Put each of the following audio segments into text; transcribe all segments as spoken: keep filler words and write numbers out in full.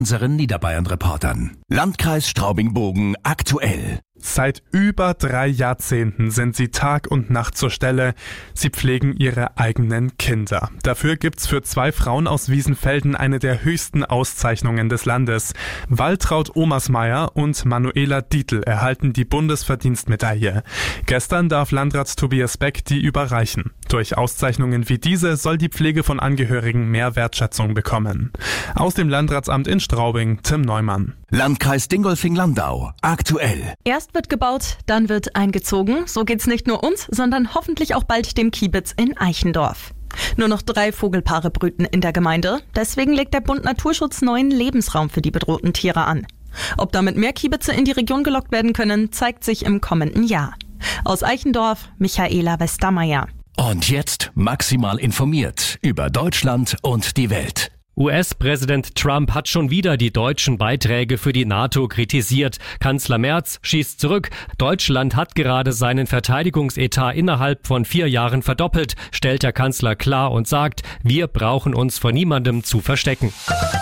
unseren Niederbayern-Reportern. Landkreis Straubing-Bogen aktuell. Seit über drei Jahrzehnten sind sie Tag und Nacht zur Stelle. Sie pflegen ihre eigenen Kinder. Dafür gibt's für zwei Frauen aus Wiesenfelden eine der höchsten Auszeichnungen des Landes. Waltraud Omersmeier und Manuela Dietl erhalten die Bundesverdienstmedaille. Gestern darf Landrat Tobias Beck die überreichen. Durch Auszeichnungen wie diese soll die Pflege von Angehörigen mehr Wertschätzung bekommen. Aus dem Landratsamt in Straubing, Tim Neumann. Landkreis Dingolfing-Landau aktuell. Erst wird gebaut, dann wird eingezogen. So geht's nicht nur uns, sondern hoffentlich auch bald dem Kiebitz in Eichendorf. Nur noch drei Vogelpaare brüten in der Gemeinde. Deswegen legt der Bund Naturschutz neuen Lebensraum für die bedrohten Tiere an. Ob damit mehr Kiebitze in die Region gelockt werden können, zeigt sich im kommenden Jahr. Aus Eichendorf, Michaela Westermeier. Und jetzt maximal informiert über Deutschland und die Welt. U S-Präsident Trump hat schon wieder die deutschen Beiträge für die NATO kritisiert. Kanzler Merz schießt zurück. Deutschland hat gerade seinen Verteidigungsetat innerhalb von vier Jahren verdoppelt, stellt der Kanzler klar und sagt, wir brauchen uns vor niemandem zu verstecken.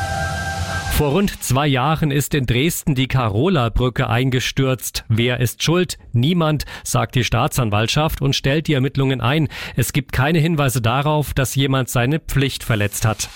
Vor rund zwei Jahren ist in Dresden die Karola-Brücke eingestürzt. Wer ist schuld? Niemand, sagt die Staatsanwaltschaft und stellt die Ermittlungen ein. Es gibt keine Hinweise darauf, dass jemand seine Pflicht verletzt hat.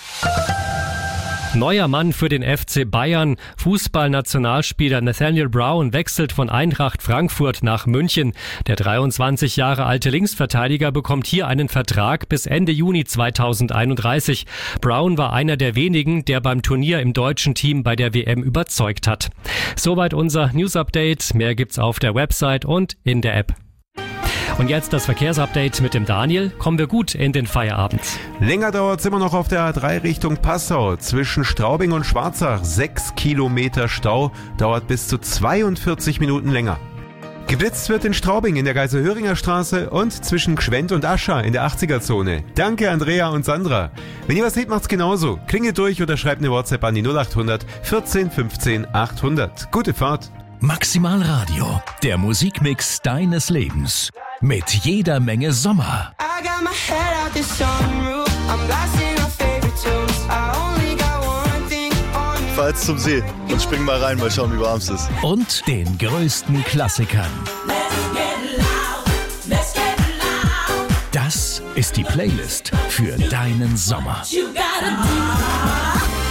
Neuer Mann für den F C Bayern. Fußballnationalspieler Nathaniel Brown wechselt von Eintracht Frankfurt nach München. Der dreiundzwanzig Jahre alte Linksverteidiger bekommt hier einen Vertrag bis Ende Juni zweitausendeinunddreißig. Brown war einer der wenigen, der beim Turnier im deutschen Team bei der W M überzeugt hat. Soweit unser News-Update. Mehr gibt's auf der Website und in der App. Und jetzt das Verkehrsupdate mit dem Daniel. Kommen wir gut in den Feierabend. Länger dauert es immer noch auf der A drei Richtung Passau. Zwischen Straubing und Schwarzach sechs Kilometer Stau. Dauert bis zu zweiundvierzig Minuten länger. Geblitzt wird in Straubing in der Geiselhöringer Straße und zwischen Gschwend und Ascher in der achtziger-Zone. Danke Andrea und Sandra. Wenn ihr was seht, macht's genauso. Klingelt durch oder schreibt eine WhatsApp an die null achthundert vierzehn fünfzehn achthundert. Gute Fahrt. Maximal Radio, der Musikmix deines Lebens. Mit jeder Menge Sommer. Fahr jetzt zum See und spring mal rein, mal schauen, wie warm es ist. Und den größten Klassikern. Das ist die Playlist für deinen Sommer.